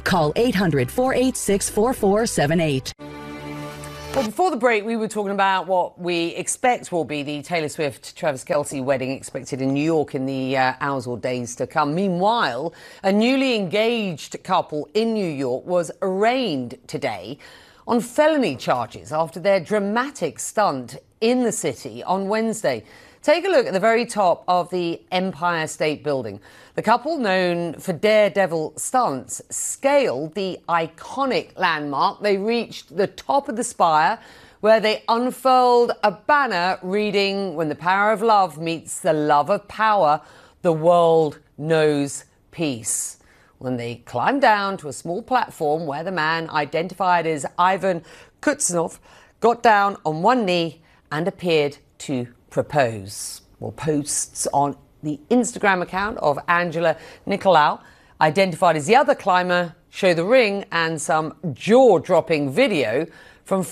Call 800-486-4478. Well, before the break, we were talking about what we expect will be the Taylor Swift-Travis Kelce wedding expected in New York in the hours or days to come. Meanwhile, a newly engaged couple in New York was arraigned today on felony charges after their dramatic stunt in the city on Wednesday. Take a look at the very top of the Empire State Building. The couple, known for daredevil stunts, scaled the iconic landmark. They reached the top of the spire, where they unfurled a banner reading, "When the power of love meets the love of power, the world knows peace." When they climbed down to a small platform where the man, identified as Ivan Kuznetsov, got down on one knee and appeared to propose. Well, posts on the Instagram account of Angela Nicolau, identified as the other climber, show the ring and some jaw-dropping video from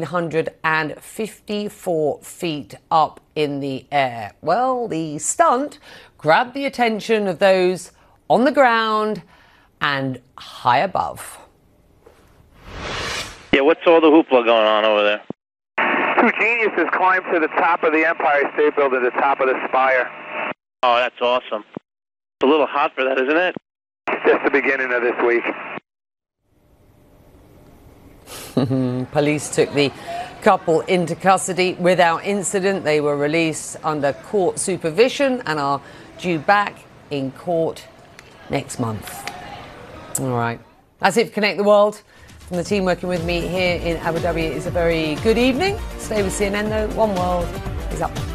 1,454 feet up in the air. Well, the stunt grabbed the attention of those on the ground and high above. Yeah, what's all the hoopla going on over there? Two geniuses climbed to the top of the Empire State Building, the top of the spire. Oh, that's awesome. It's a little hot for that, isn't it? It's just the beginning of this week. Police took the couple into custody without incident. They were released under court supervision and are due back in court next month. All right. That's it for Connect the World. From the team working with me here in Abu Dhabi, it's a very good evening. Stay with CNN though. One World is up.